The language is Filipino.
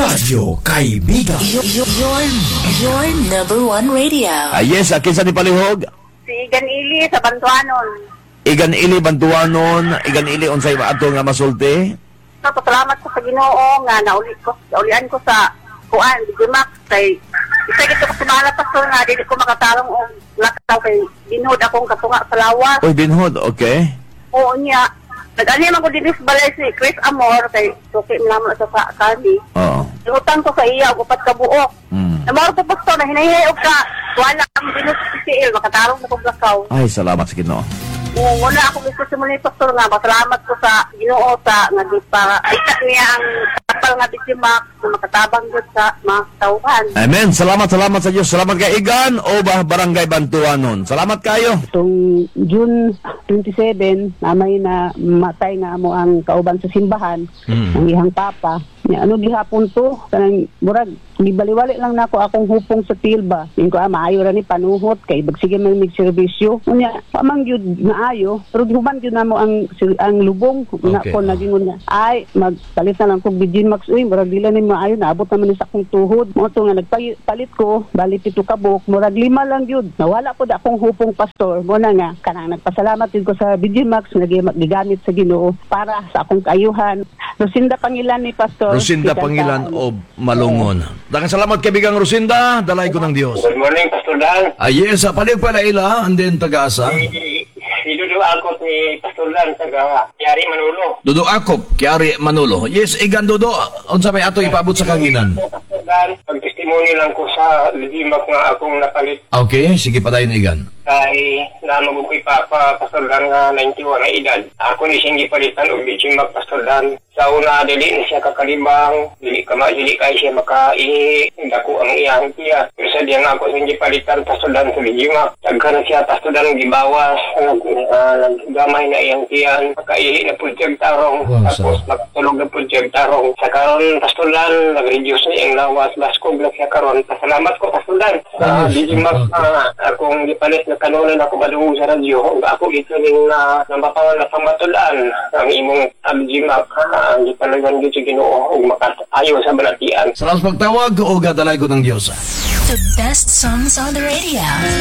Radyo Kaibigan. Your number one radio. Yes, kinsa ni palihog? Si Igan Ili sa Bantuanon. Igan ili Bantuanon, Igan ili unsay maato nga masulti? So, pasalamat ko sa Ginoo nga naulian ko sa kuan, Digimax kay isa gito ko sumala pastor nga dili ko makatarong og lakaw kay binod akong katunga sa lawas. Uy, binhod, okay. Oo niya. Nag-ani man ko dinhi sa balay si Chris Amor kay suki naman sa kami. Oo. Utang ko sa iya og upat ka buok. Namaro ko pastor na hinahiyog ka wala ang binod sa PCL makatarong na kong lakaw. Ay, salamat sa Ginoo. Wala ako gusto simulan yung pastor nga. Masalamat ko sa Ginoo sa nagpaitak niya ang kapal nga Digimax na makatabang yun sa mga tauhan. Amen. Salamat sa Diyos. Salamat kay Igan o Barangay Bantuanon. Salamat kayo. Itong June 27, namay na matay nga mo ang kauban sa simbahan ng ihang papa. Ano gihapon to? Kanang murag gibaliwali lang nako akong hupong sa tilba. Ingko maayo ra ni panuhot kay bagsige man mig serbisyo. Unya pamang gyud maayo, pero human gyud namo ang lubong na ko nagingon nga. Ay magpalit na lang kog Digimax uy, murag dila ni maayo naabot naman ni sa akong tuhod. Mo to nga nagpalit ko, bali pito ka buok, murag 5 lang gyud. Nawala ko da akong hupong pastor. Mo na nga kanang nagpasalamat gyud ko sa Digimax nga gigamit sa Ginoo para sa akong kaayuhan. Lucinda Pangilan ni pastor. Rosinda Pangilan o Malungon. Daghang salamat kaibigang Rosinda, dalay ko ng Dios. Good morning, Pastor Dan. Yes, palig pala ila, and then taga-asa. Idudu ako ni Pastor Dan, taga Yari Manolo. Dudo Akop, Kiari Manolo. Yes, Igan Dudo, unsa may ato ipaabot sa kanginan? Pastor Dan, pag-testimony lang ko sa Digimax nga akong napalit. Okay, sige pa tayo Igan. Kay namagukoy pa Pastor Dan nga 91 na edad. Ako ni siyang gipalitan og Digimax, Pastor Dan. Sa una, dili na siya kakalibang, dili kay siya makaihi, dako ang iyang tiya. Pero sa diyan ako siyang gipalitan, Pastor Dan sa Digimax. Tagka na siya, Pastor Dan, gibawas, naggamay na iyang tiyan, makaihi na po siyang tarong, tapos magtulog na po siyang tarong. Sa karon, Pastor Dan, nag-reduce na iyang lawas, baskog na siya karon. Pasalamat ko, Pastor Dan, sa Digimax akong gipalit na kanunan ako madungog sa radyo. Ako ito ning nabapangan na pamatulan ang imong Digimax. Hindi palagan dito sa Ginoo o makaayo sa balatian. Salamat pagtawag o gadalay ko ng Diyos. The best songs on the radio.